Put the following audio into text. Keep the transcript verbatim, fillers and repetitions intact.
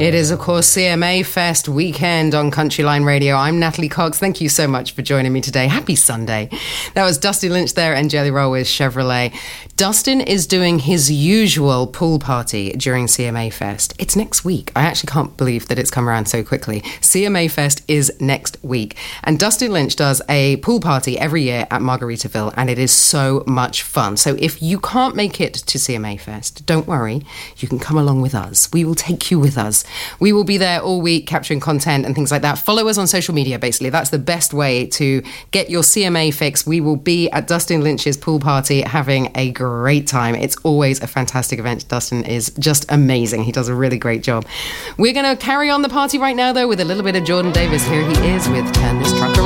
It is, of course, C M A Fest weekend on Country Line Radio. I'm Natalie Cox. Thank you so much for joining me today. Happy Sunday. That was Dustin Lynch there and Jelly Roll with Chevrolet. Dustin is doing his usual pool party during C M A Fest. It's next week. I actually can't believe that it's come around so quickly. C M A Fest is next week. And Dustin Lynch does a pool party every year at Margaritaville, and it is so much fun. So if you can't make it to C M A Fest, don't worry. You can come along with us. We will take you with us. We will be there all week capturing content and things like that. Follow us on social media, basically. That's the best way to get your C M A fix. We will be at Dustin Lynch's pool party having a great time. It's always a fantastic event. Dustin is just amazing. He does a really great job. We're going to carry on the party right now, though, with a little bit of Jordan Davis. Here he is with Turn This Truck Around.